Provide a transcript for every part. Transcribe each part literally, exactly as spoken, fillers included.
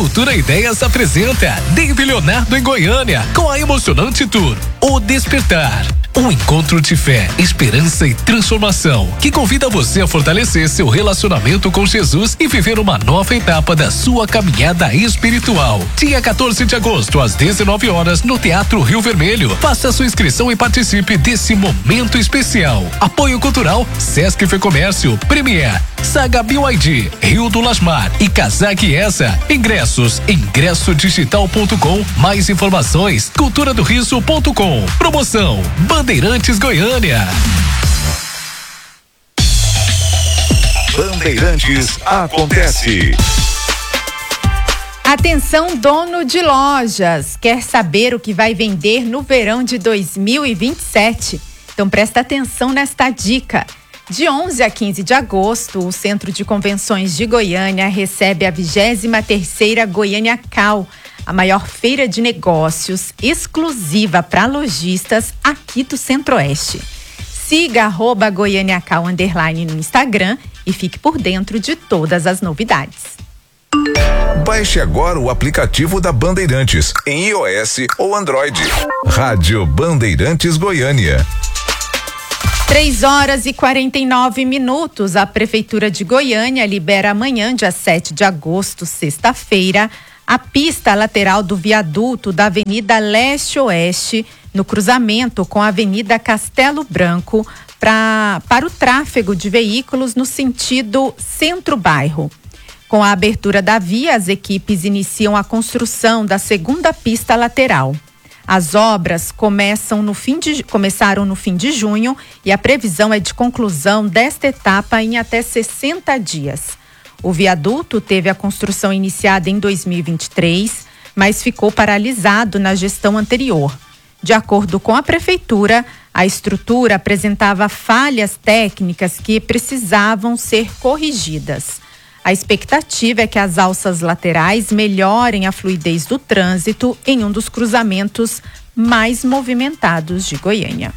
Cultura Ideias apresenta Dave Leonardo em Goiânia, com a emocionante tour O Despertar. Um encontro de fé, esperança e transformação que convida você a fortalecer seu relacionamento com Jesus e viver uma nova etapa da sua caminhada espiritual. Dia quatorze de agosto, às dezenove horas, no Teatro Rio Vermelho. Faça sua inscrição e participe desse momento especial. Apoio Cultural, Sesc Fecomércio, Premier, Saga B Y D, Rio do Lasmar e Casaque Essa. Ingressos, ingresso digital ponto com. Mais informações, cultura do riso ponto com. Promoção Bandeirantes Goiânia. Bandeirantes acontece. Atenção, dono de lojas, quer saber o que vai vender no verão de dois mil e vinte e sete? Então presta atenção nesta dica. De onze a quinze de agosto, o Centro de Convenções de Goiânia recebe a vigésima terceira Goiânia Cal, a maior feira de negócios exclusiva para lojistas aqui do Centro-Oeste. Siga arroba Goiânia Cal underline no Instagram e fique por dentro de todas as novidades. Baixe agora o aplicativo da Bandeirantes em iOS ou Android. Rádio Bandeirantes Goiânia. três horas e quarenta e nove minutos. A Prefeitura de Goiânia libera amanhã, dia sete de agosto, sexta-feira, a pista lateral do viaduto da Avenida Leste-Oeste, no cruzamento com a Avenida Castelo Branco, pra, para o tráfego de veículos no sentido centro-bairro. Com a abertura da via, as equipes iniciam a construção da segunda pista lateral. As obras começam no fim de, começaram no fim de junho e a previsão é de conclusão desta etapa em até sessenta dias. O viaduto teve a construção iniciada em dois mil e vinte e três, mas ficou paralisado na gestão anterior. De acordo com a Prefeitura, a estrutura apresentava falhas técnicas que precisavam ser corrigidas. A expectativa é que as alças laterais melhorem a fluidez do trânsito em um dos cruzamentos mais movimentados de Goiânia.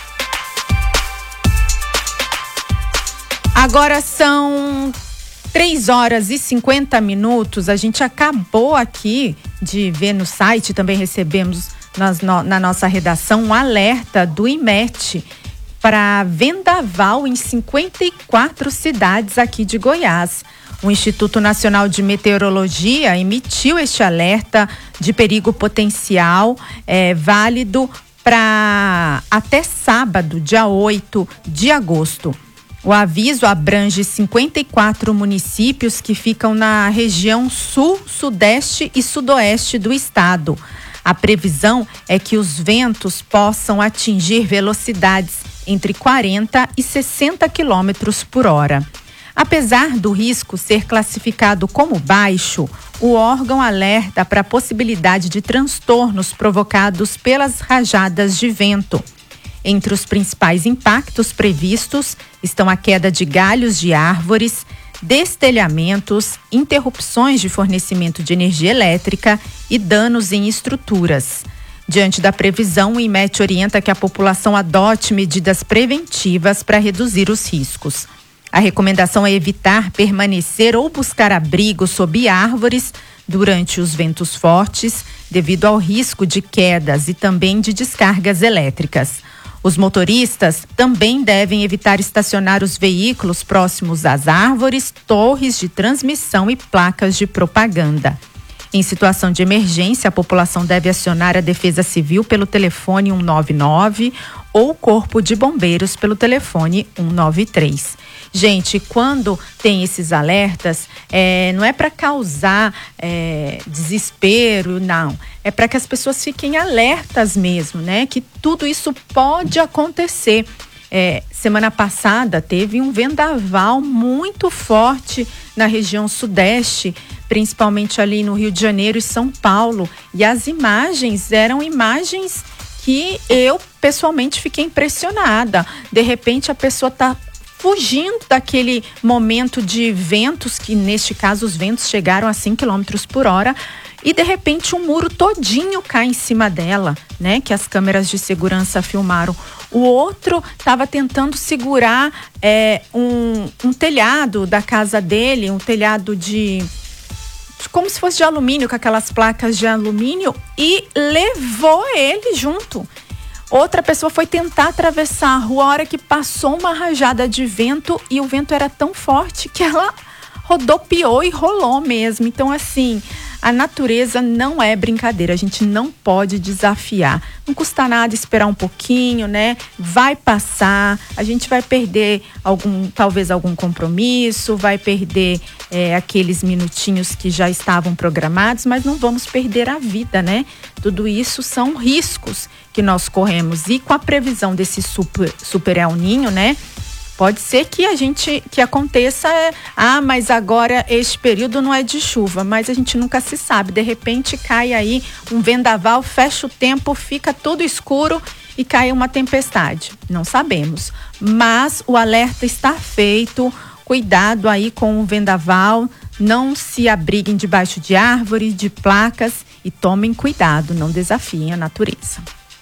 Agora são três horas e cinquenta minutos. A gente acabou aqui de ver no site, também recebemos nas, no, na nossa redação um alerta do IMET para vendaval em cinquenta e quatro cidades aqui de Goiás. O Instituto Nacional de Meteorologia emitiu este alerta de perigo potencial é, válido para até sábado, dia oito de agosto. O aviso abrange cinquenta e quatro municípios que ficam na região sul, sudeste e sudoeste do estado. A previsão é que os ventos possam atingir velocidades entre quarenta e sessenta quilômetros por hora. Apesar do risco ser classificado como baixo, o órgão alerta para a possibilidade de transtornos provocados pelas rajadas de vento. Entre os principais impactos previstos estão a queda de galhos de árvores, destelhamentos, interrupções de fornecimento de energia elétrica e danos em estruturas. Diante da previsão, o IMET orienta que a população adote medidas preventivas para reduzir os riscos. A recomendação é evitar permanecer ou buscar abrigo sob árvores durante os ventos fortes, devido ao risco de quedas e também de descargas elétricas. Os motoristas também devem evitar estacionar os veículos próximos às árvores, torres de transmissão e placas de propaganda. Em situação de emergência, a população deve acionar a Defesa Civil pelo telefone um nove nove ou o Corpo de Bombeiros pelo telefone um nove três. Gente, quando tem esses alertas, é, não é para causar é, desespero, não. É para que as pessoas fiquem alertas mesmo, né? Que tudo isso pode acontecer. É, semana passada teve um vendaval muito forte na região sudeste, principalmente ali no Rio de Janeiro e São Paulo. E as imagens eram imagens que eu pessoalmente fiquei impressionada. De repente a pessoa está fugindo daquele momento de ventos, que neste caso os ventos chegaram a cinco quilômetros por hora, e de repente um muro todinho cai em cima dela, né? Que as câmeras de segurança filmaram. O outro estava tentando segurar é, um, um telhado da casa dele, um telhado de, como se fosse de alumínio, com aquelas placas de alumínio, e levou ele junto. Outra pessoa foi tentar atravessar a rua, a hora que passou uma rajada de vento e o vento era tão forte que ela rodopiou e rolou mesmo. Então, assim, a natureza não é brincadeira, a gente não pode desafiar. Não custa nada esperar um pouquinho, né? Vai passar, a gente vai perder algum, talvez algum compromisso, vai perder é, aqueles minutinhos que já estavam programados, mas não vamos perder a vida, né? Tudo isso são riscos que nós corremos. E com a previsão desse super, super El Ninho, né? Pode ser que a gente, que aconteça, ah, mas agora este período não é de chuva, mas a gente nunca se sabe. De repente cai aí um vendaval, fecha o tempo, fica tudo escuro e cai uma tempestade. Não sabemos, mas o alerta está feito. Cuidado aí com o vendaval, não se abriguem debaixo de árvores, de placas e tomem cuidado, não desafiem a natureza.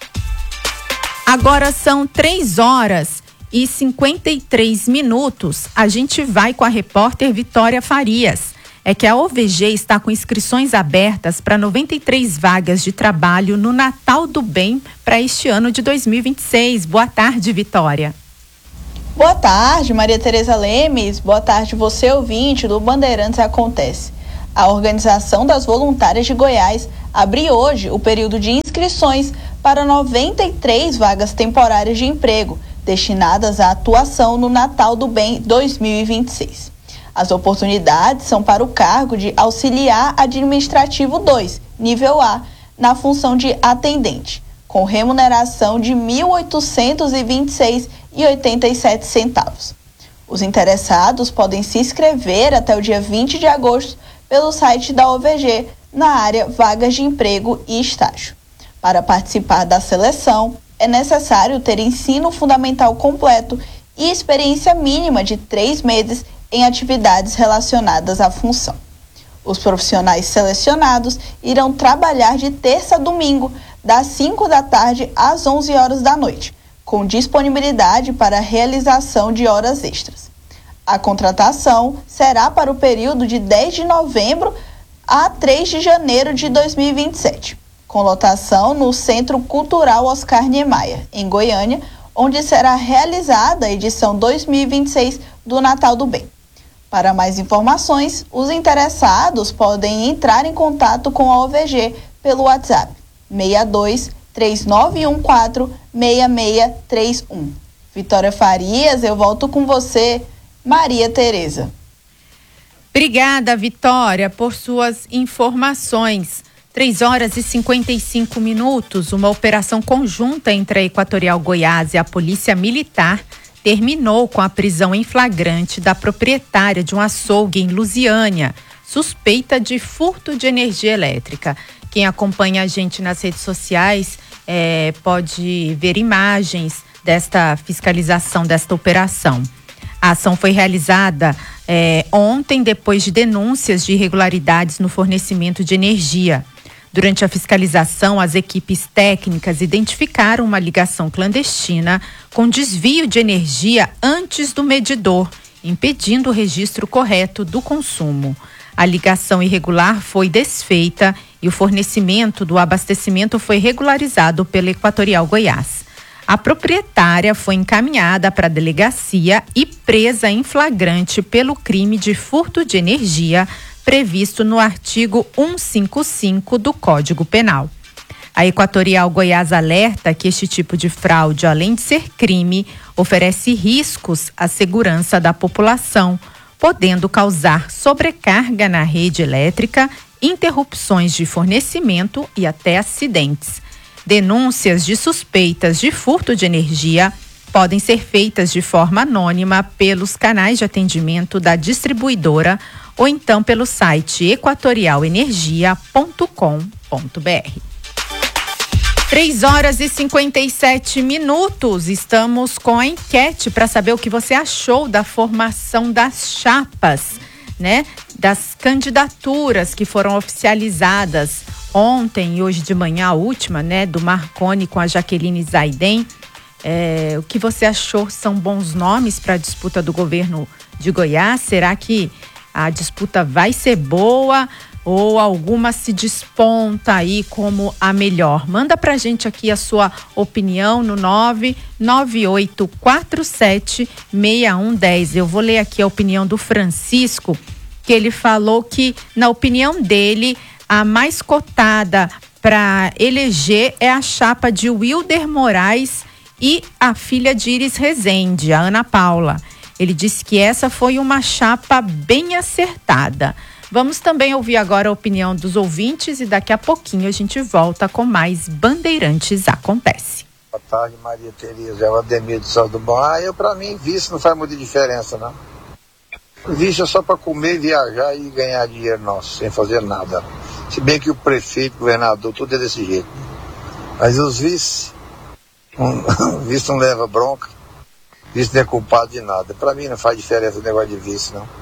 Agora são três horas e cinquenta e três minutos, a gente vai com a repórter Vitória Farias. É que a O V G está com inscrições abertas para noventa e três vagas de trabalho no Natal do Bem para este ano de dois mil e vinte e seis. Boa tarde, Vitória. Boa tarde, Maria Tereza Lemes. Boa tarde, você ouvinte do Bandeirantes Acontece. A Organização das Voluntárias de Goiás abre hoje o período de inscrições para noventa e três vagas temporárias de emprego destinadas à atuação no Natal do Bem dois mil e vinte e seis. As oportunidades são para o cargo de auxiliar administrativo dois, nível A, na função de atendente, com remuneração de mil oitocentos e vinte e seis reais e oitenta e sete centavos. Os interessados podem se inscrever até o dia vinte de agosto pelo site da O V G na área Vagas de Emprego e Estágio. Para participar da seleção, é necessário ter ensino fundamental completo e experiência mínima de três meses em atividades relacionadas à função. Os profissionais selecionados irão trabalhar de terça a domingo, das cinco da tarde às onze horas da noite, com disponibilidade para a realização de horas extras. A contratação será para o período de dez de novembro a três de janeiro de dois mil e vinte e sete. Com lotação no Centro Cultural Oscar Niemeyer, em Goiânia, onde será realizada a edição dois mil e vinte e seis do Natal do Bem. Para mais informações, os interessados podem entrar em contato com a O V G pelo WhatsApp seis dois três nove um quatro seis seis três um. Vitória Farias, eu volto com você, Maria Tereza. Obrigada, Vitória, por suas informações. três horas e cinquenta e cinco minutos, uma operação conjunta entre a Equatorial Goiás e a Polícia Militar terminou com a prisão em flagrante da proprietária de um açougue em Lusiânia, suspeita de furto de energia elétrica. Quem acompanha a gente nas redes sociais é, pode ver imagens desta fiscalização, desta operação. A ação foi realizada é, ontem, depois de denúncias de irregularidades no fornecimento de energia. Durante a fiscalização, as equipes técnicas identificaram uma ligação clandestina com desvio de energia antes do medidor, impedindo o registro correto do consumo. A ligação irregular foi desfeita e o fornecimento do abastecimento foi regularizado pela Equatorial Goiás. A proprietária foi encaminhada para a delegacia e presa em flagrante pelo crime de furto de energia previsto no artigo cento e cinquenta e cinco do Código Penal. A Equatorial Goiás alerta que este tipo de fraude, além de ser crime, oferece riscos à segurança da população, podendo causar sobrecarga na rede elétrica, interrupções de fornecimento e até acidentes. Denúncias de suspeitas de furto de energia podem ser feitas de forma anônima pelos canais de atendimento da distribuidora ou então pelo site equatorial energia ponto com ponto br. três horas e cinquenta e sete minutos. Estamos com a enquete para saber o que você achou da formação das chapas, né? Das candidaturas que foram oficializadas ontem e hoje de manhã, a última, né? Do Marconi com a Jaqueline Zaiden. É, o que você achou? São bons nomes para a disputa do governo de Goiás? Será que a disputa vai ser boa? ou alguma se desponta aí como a melhor? Manda pra gente aqui a sua opinião no nove nove oito quatro sete seis um um zero. Eu vou ler aqui a opinião do Francisco, que ele falou que, na opinião dele, a mais cotada para eleger é a chapa de Wilder Moraes e a filha de Iris Rezende, a Ana Paula. Ele disse que essa foi uma chapa bem acertada. Vamos também ouvir agora a opinião dos ouvintes e daqui a pouquinho a gente volta com mais Bandeirantes Acontece. Boa tarde, Maria Tereza. É o Ademir de Sal do Bom. Ah, eu, pra mim, vice não faz muita diferença, não. Vice é só para comer, viajar e ganhar dinheiro nosso, sem fazer nada. Se bem que o prefeito, o governador, tudo é desse jeito. Mas os vice, um, vice não leva bronca, vice não é culpado de nada. Para mim não faz diferença o negócio de vice, não.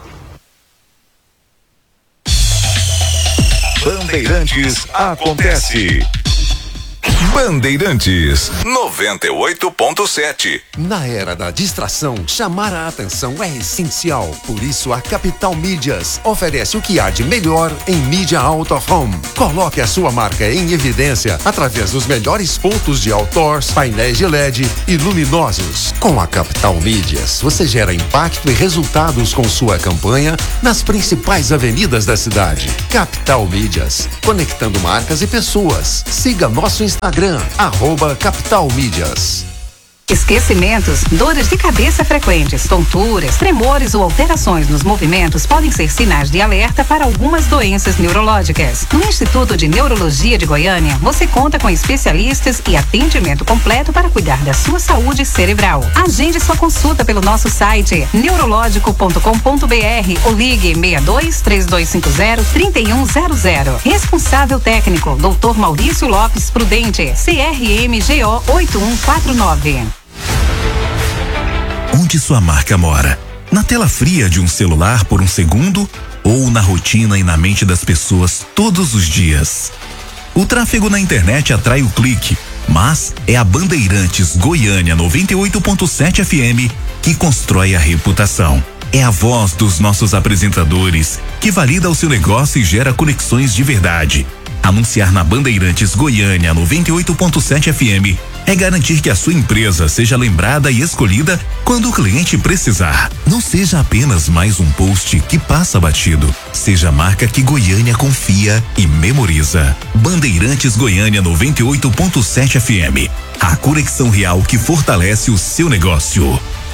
Bandeirantes Acontece. Bandeirantes noventa e oito ponto sete. Na era da distração, chamar a atenção é essencial. Por isso, a Capital Mídias oferece o que há de melhor em mídia out of home. Coloque a sua marca em evidência através dos melhores pontos de outdoors, painéis de L E D e luminosos. Com a Capital Mídias, você gera impacto e resultados com sua campanha nas principais avenidas da cidade. Capital Mídias, conectando marcas e pessoas. Siga nosso Instagram, arroba Capital Mídias. Esquecimentos, dores de cabeça frequentes, tonturas, tremores ou alterações nos movimentos podem ser sinais de alerta para algumas doenças neurológicas. No Instituto de Neurologia de Goiânia, você conta com especialistas e atendimento completo para cuidar da sua saúde cerebral. Agende sua consulta pelo nosso site neurológico ponto com ponto br ou ligue seis dois, três dois cinco zero, três um zero zero. Responsável técnico, doutor Maurício Lopes Prudente, C R M G O oito um quatro nove. Onde sua marca mora? Na tela fria de um celular por um segundo ou na rotina e na mente das pessoas todos os dias? O tráfego na internet atrai o clique, mas é a Bandeirantes Goiânia noventa e oito ponto sete F M que constrói a reputação. É a voz dos nossos apresentadores que valida o seu negócio e gera conexões de verdade. Anunciar na Bandeirantes Goiânia noventa e oito ponto sete F M é garantir que a sua empresa seja lembrada e escolhida quando o cliente precisar. Não seja apenas mais um post que passa batido. Seja a marca que Goiânia confia e memoriza. Bandeirantes Goiânia noventa e oito ponto sete F M. A conexão real que fortalece o seu negócio.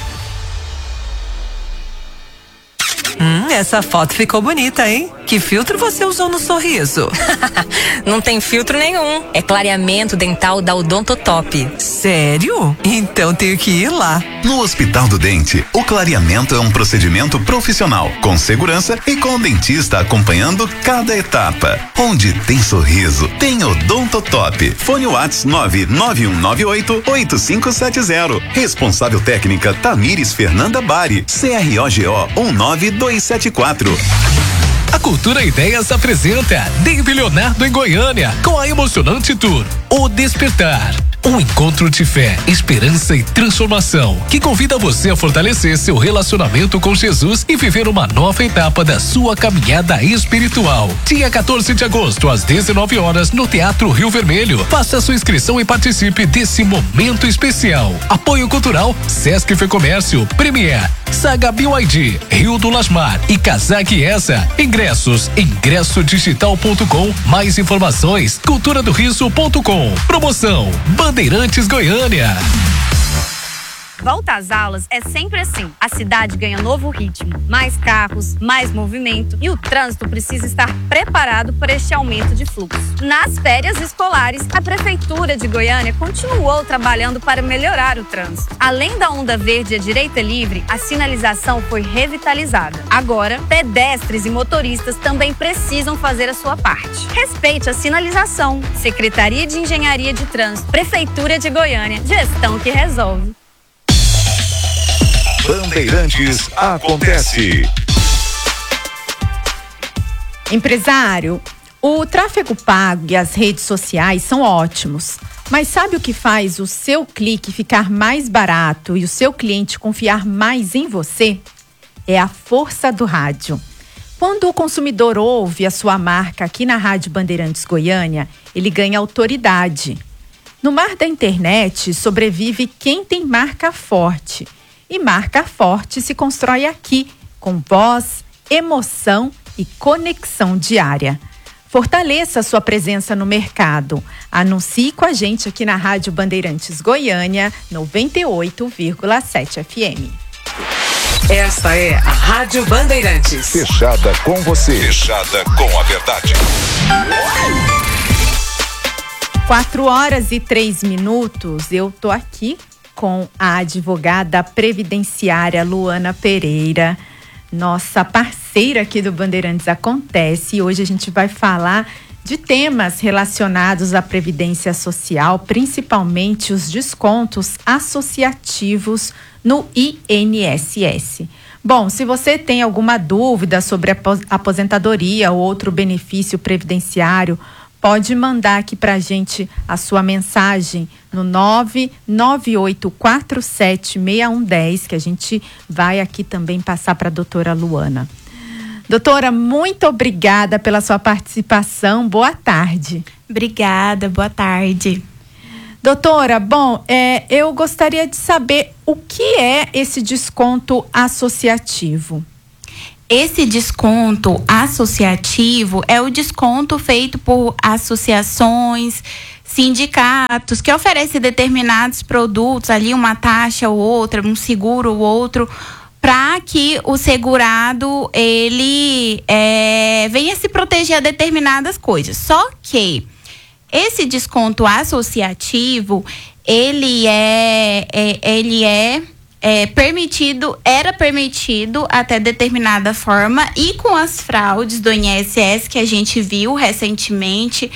Hum, essa foto ficou bonita, hein? Que filtro você usou no sorriso? Não tem filtro nenhum. É clareamento dental da Odontotop. Sério? Então tenho que ir lá. No Hospital do Dente, o clareamento é um procedimento profissional, com segurança e com o dentista acompanhando cada etapa. Onde tem sorriso, tem Odontotop. Fone WhatsApp nove nove um nove oito oito cinco sete zero. Responsável técnica Tamires Fernanda Bari. C R O G O um nove dois sete quatro. A Cultura Ideias apresenta Dave Leonardo em Goiânia, com a emocionante tour O Despertar. Um encontro de fé, esperança e transformação que convida você a fortalecer seu relacionamento com Jesus e viver uma nova etapa da sua caminhada espiritual. Dia quatorze de agosto, às dezenove horas, no Teatro Rio Vermelho. Faça sua inscrição e participe desse momento especial. Apoio cultural Sesc Fecomércio, Premier, Saga B Y D, Rio do Lasmar e Casaque Essa. Ingressos, ingresso digital ponto com. Mais informações, cultura do riso ponto com. Promoção Bandeirantes Goiânia. Volta às aulas é sempre assim. A cidade ganha novo ritmo, mais carros, mais movimento e o trânsito precisa estar preparado para este aumento de fluxo. Nas férias escolares, a Prefeitura de Goiânia continuou trabalhando para melhorar o trânsito. Além da onda verde e a direita livre, a sinalização foi revitalizada. Agora, pedestres e motoristas também precisam fazer a sua parte. Respeite a sinalização. Secretaria de Engenharia de Trânsito, Prefeitura de Goiânia, gestão que resolve. Bandeirantes Acontece. Empresário, o tráfego pago e as redes sociais são ótimos, mas sabe o que faz o seu clique ficar mais barato e o seu cliente confiar mais em você? É a força do rádio. Quando o consumidor ouve a sua marca aqui na Rádio Bandeirantes Goiânia, ele ganha autoridade. No mar da internet, sobrevive quem tem marca forte. E marca forte se constrói aqui, com voz, emoção e conexão diária. Fortaleça sua presença no mercado. Anuncie com a gente aqui na Rádio Bandeirantes Goiânia, noventa e oito vírgula sete F M. Esta é a Rádio Bandeirantes. Fechada com você. Fechada com a verdade. Quatro horas e três minutos. Eu tô aqui com a advogada previdenciária Luana Pereira, nossa parceira aqui do Bandeirantes Acontece. E hoje a gente vai falar de temas relacionados à previdência social, principalmente os descontos associativos no I N S S. Bom, se você tem alguma dúvida sobre a aposentadoria ou outro benefício previdenciário, pode mandar aqui pra gente a sua mensagem no nove nove oito quatro sete seis um um zero, que a gente vai aqui também passar para a doutora Luana. Doutora, muito obrigada pela sua participação. Boa tarde. Obrigada, boa tarde. Doutora, bom, é, eu gostaria de saber o que é esse desconto associativo. Esse desconto associativo é o desconto feito por associações, sindicatos, que oferecem determinados produtos, ali uma taxa ou outra, um seguro ou outro, para que o segurado ele é, venha se proteger a determinadas coisas. Só que esse desconto associativo, ele é, é ele é, é permitido, era permitido até determinada forma, e com as fraudes do I N S S que a gente viu recentemente,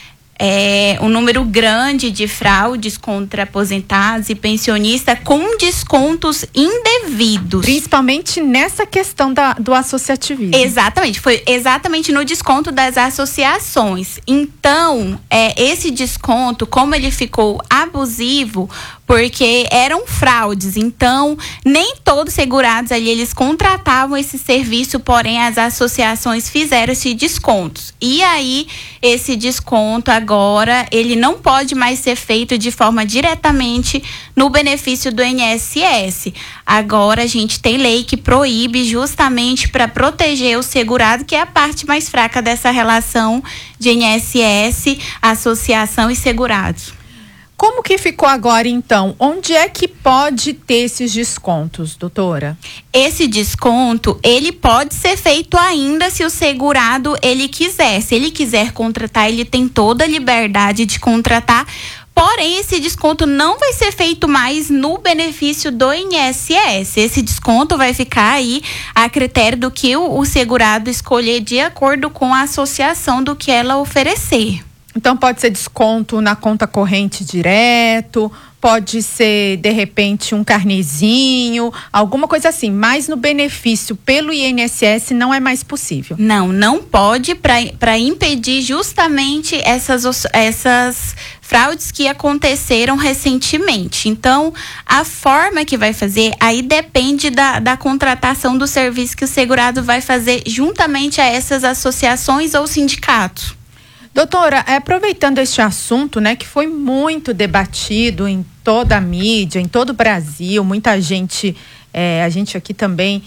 É, um número grande de fraudes contra aposentados e pensionistas com descontos indevidos. Principalmente nessa questão da, do associativismo. Exatamente, foi exatamente no desconto das associações. Então, é, esse desconto, como ele ficou abusivo, porque eram fraudes, então nem todos segurados ali, eles contratavam esse serviço, porém as associações fizeram esse descontos. E aí, esse desconto agora, ele não pode mais ser feito de forma diretamente no benefício do I N S S. Agora a gente tem lei que proíbe, justamente para proteger o segurado, que é a parte mais fraca dessa relação de I N S S, associação e segurados. Como que ficou agora, então? Onde é que pode ter esses descontos, doutora? Esse desconto, ele pode ser feito ainda se o segurado, ele quiser. Se ele quiser contratar, ele tem toda a liberdade de contratar. Porém, esse desconto não vai ser feito mais no benefício do I N S S. Esse desconto vai ficar aí a critério do que o, o segurado escolher, de acordo com a associação do que ela oferecer. Então pode ser desconto na conta corrente direto, pode ser de repente um carnezinho, alguma coisa assim, mas no benefício pelo I N S S não é mais possível. Não, não pode, para impedir justamente essas, essas fraudes que aconteceram recentemente. Então, a forma que vai fazer, aí depende da, da contratação do serviço que o segurado vai fazer juntamente a essas associações ou sindicatos. Doutora, aproveitando este assunto, né, que foi muito debatido em toda a mídia, em todo o Brasil, muita gente, é, a gente aqui também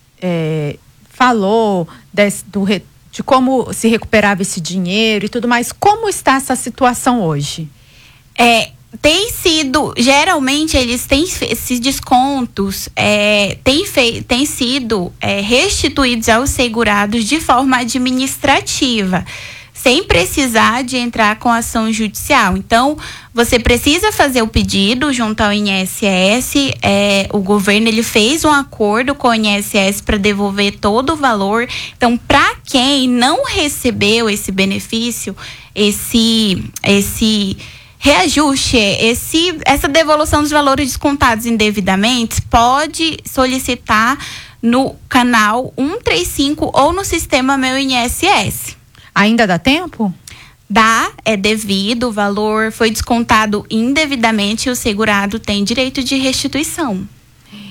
é, falou desse, do, de como se recuperava esse dinheiro e tudo mais. Como está essa situação hoje? É, tem sido, geralmente eles têm esses descontos, é, têm, fei, têm sido é, restituídos aos segurados de forma administrativa, sem precisar de entrar com ação judicial. Então, você precisa fazer o pedido junto ao I N S S, é, o governo ele fez um acordo com o I N S S para devolver todo o valor. Então, para quem não recebeu esse benefício, esse, esse reajuste, esse, essa devolução dos valores descontados indevidamente, pode solicitar no canal cento e trinta e cinco ou no sistema Meu I N S S. Ainda dá tempo? Dá, é devido, o valor foi descontado indevidamente e o segurado tem direito de restituição.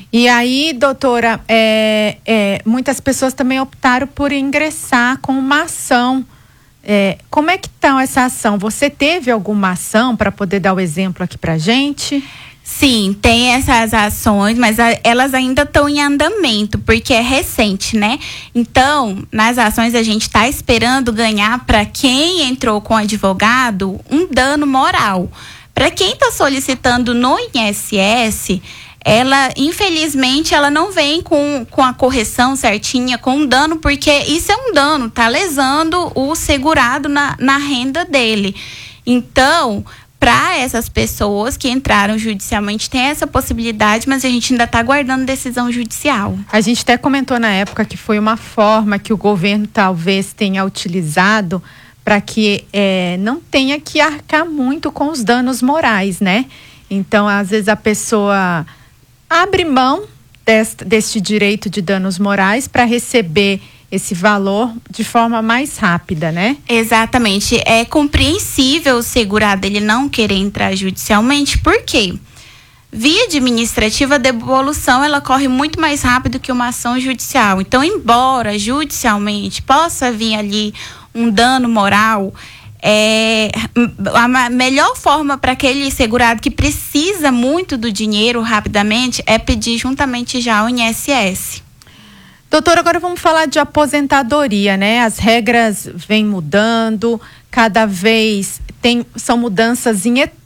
E aí, doutora, é, é, muitas pessoas também optaram por ingressar com uma ação. É, como é que está essa ação? Você teve alguma ação para poder dar o exemplo aqui para gente? Sim, tem essas ações, mas a, elas ainda estão em andamento, porque é recente, né? Então, nas ações a gente está esperando ganhar para quem entrou com advogado um dano moral. Para quem está solicitando no I N S S, ela, infelizmente, ela não vem com, com a correção certinha, com um dano, porque isso é um dano, tá lesando o segurado na, na renda dele. Então, para essas pessoas que entraram judicialmente, tem essa possibilidade, mas a gente ainda está aguardando decisão judicial. A gente até comentou na época que foi uma forma que o governo talvez tenha utilizado para que é, não tenha que arcar muito com os danos morais, né? Então, às vezes a pessoa abre mão deste, deste direito de danos morais para receber esse valor de forma mais rápida, né? Exatamente. É compreensível o segurado ele não querer entrar judicialmente, por quê? Via administrativa, a devolução ela corre muito mais rápido que uma ação judicial. Então, embora judicialmente possa vir ali um dano moral, é, a melhor forma para aquele segurado que precisa muito do dinheiro rapidamente é pedir juntamente já ao I N S S. Doutora, agora vamos falar de aposentadoria, né? As regras vêm mudando, cada vez tem, são mudanças em etapas.